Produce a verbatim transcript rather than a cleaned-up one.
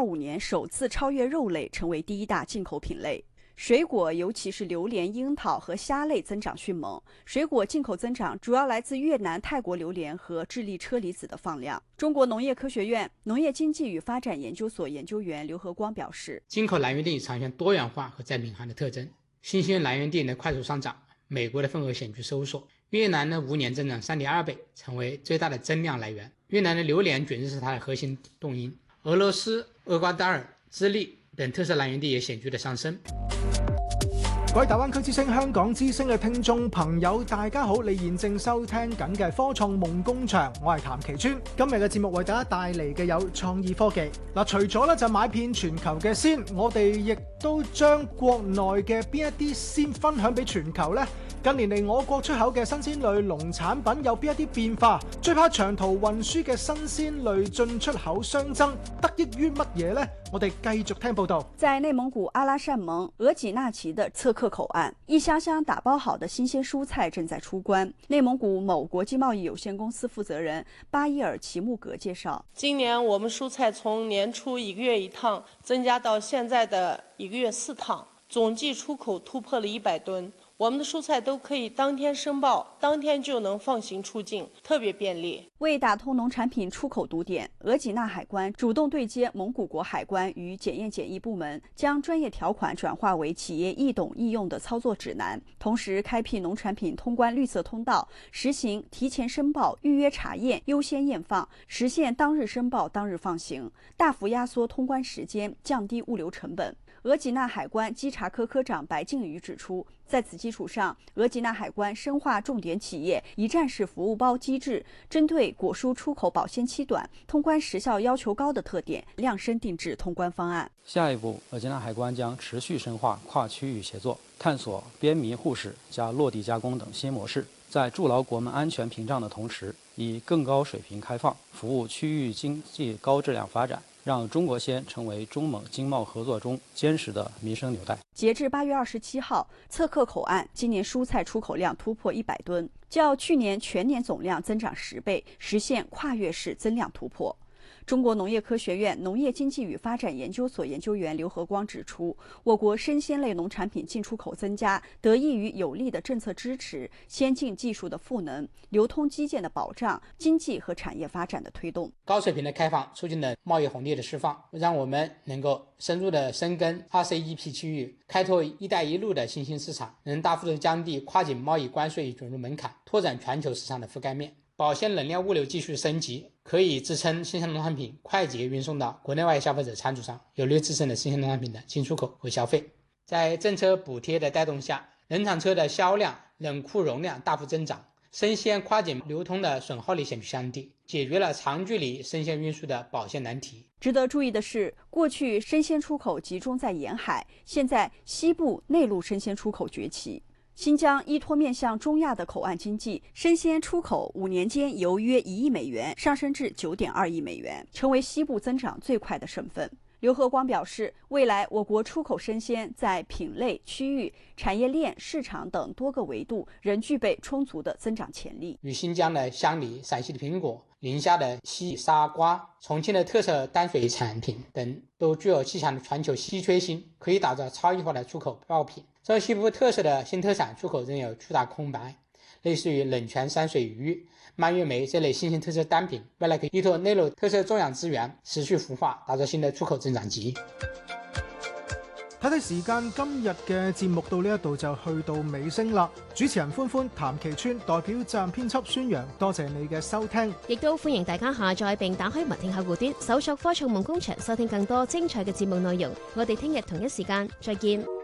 五年首次超越肉类，成为第一大进口品类。水果，尤其是榴莲、樱桃和虾类增长迅猛。水果进口增长主要来自越南、泰国榴莲和智利车厘子的放量。中国农业科学院农业经济与发展研究所研究员刘和光表示， 进口来源地呈现多元化和再敏感的特征，新兴来源地的快速上涨，美国的份额显著收缩。越南呢，五年增长 三点二倍，成为最大的增量来源。越南的榴莲卷日是它的核心动因。俄罗斯、厄瓜多尔、智利等特色来源地也顯著的上升。 各位大灣區之聲、香港之聲嘅聽眾朋友，大家好！你現正收聽緊嘅科創夢工場，我係譚其川。今日嘅節目為大家帶嚟嘅有創意科技。嗱，除咗咧就買遍全球嘅鮮，我哋亦都將國內嘅邊一啲鮮分享俾全球呢？近年嚟，我國出口嘅新鮮類農產品有邊一啲變化？最怕長途運輸嘅新鮮類進出口相爭，得益於乜嘢呢？我哋繼續聽報道。 在內蒙古阿拉善盟额濟納旗的側克口岸，一箱箱打包好的新鮮蔬菜正在出關。內蒙古某國際貿易有限公司負責人巴伊爾齊木格介紹， 今年我們蔬菜從年初一個月一趟增加到現在的一個月四趟，總計出口突破了一百噸。我們的蔬菜都可以當天申報，當天就能放行出境，特別便利。 為打通農產品出口堵點，額濟納海關主動對接蒙古國海關與檢驗檢疫部門，將專業條款轉化為企業易懂易用的操作指南，同時開闢農產品通關綠色通道，實行提前申報、預約查驗、優先驗放，實現當日申報當日放行，大幅壓縮通關時間，降低物流成本。額濟納海關稽查科科長白靖宇指出，在此基礎上，額濟納海關深化重點企業一站式服務包機制，針對果蔬出口保鮮期短、通關時效要求高的特點，量身定制通關方案。 下一步，額濟納海關將持續深化跨區域協作，探索邊民互市加落地加工等新模式，在築牢國門安全屏障的同時，以更高水平開放服務區域經濟高質量發展，讓中國鮮成為中蒙經貿合作中堅實的民生紐帶。 截至八月二十七號，側克口岸今年蔬菜出口量突破一百噸，較去年全年總量增長十倍，實現跨越式增量突破。中國農業科學院農業經濟與發展研究所研究員劉和光指出，我國生鮮類農產品進出口增加，得益於有力的政策支持、先進技術的賦能、流通基建的保障、經濟和產業發展的推動。 高水平的開放促進了貿易紅利的釋放，讓我們能夠深入的深耕 R C E P 區域，開拓一帶一路的新興市場，能大幅的降低跨境貿易關稅准入門檻，拓展全球市場的覆蓋面。保鮮能量物流繼續升級，可以支撐新鮮農產品快捷運送到國內外消費者餐桌上，有力支撐了新鮮農產品的進出口和消費。在政策補貼的帶動下，冷藏車的銷量、冷庫容量大幅增長，生鮮跨境流通的損耗率顯著降低，解決了長距離生鮮運輸的保鮮難題。 值得注意的是，過去生鮮出口集中在沿海，現在西部內陸生鮮出口崛起。新疆依托面向中亞的口岸經濟，生鮮出口五年間由約一億美元上升至九點二億美元，成為西部增長最快的省份。劉和光表示，未來我國出口生鮮在品類、區域、產業鏈、市場等多個維度仍具備充足的增長潛力。 與新疆的香梨、陝西的蘋果、寧夏的西沙瓜、重慶的特色淡水產品等，都具有極強的全球稀缺性，可以打造差異化的出口爆品。在西部特色的新特產出口仍有巨大空白，類似於冷泉山水魚、蔓越莓這類新型特色單品，未來可以依託內陸特色種養資源，持續孵化，打造新的出口增長極。 睇睇時間，今日嘅節目到呢一度就去到尾聲啦。主持人歡歡、譚其川代表責任編輯孫陽，多謝你嘅收聽， 亦都歡迎大家下載並打開文聽客戶端，搜索科創夢工場，收聽更多精彩嘅節目內容。我哋聽日同一時間再見。